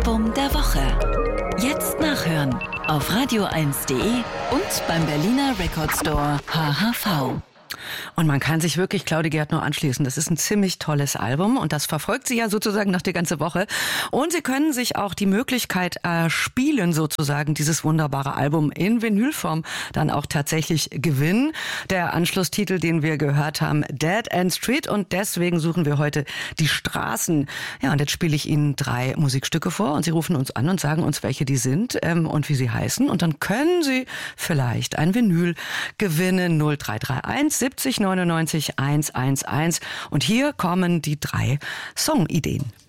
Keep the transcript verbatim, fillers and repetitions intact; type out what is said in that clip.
Album der Woche. Jetzt nachhören auf radio eins punkt de und beim Berliner Record Store H H V. Und man kann sich wirklich Claudia Gerd nur anschließen. Das ist ein ziemlich tolles Album und das verfolgt sie ja sozusagen noch die ganze Woche. Und sie können sich auch die Möglichkeit erspielen, sozusagen dieses wunderbare Album in Vinylform dann auch tatsächlich gewinnen. Der Anschlusstitel, den wir gehört haben, Dead End Street, und deswegen suchen wir heute die Straßen. Ja, und jetzt spiele ich Ihnen drei Musikstücke vor und Sie rufen uns an und sagen uns, welche die sind ähm, und wie sie heißen. Und dann können Sie vielleicht ein Vinyl gewinnen. null drei drei eins siebzig neunundneunzig hundertundeins. Und hier kommen die drei Songideen.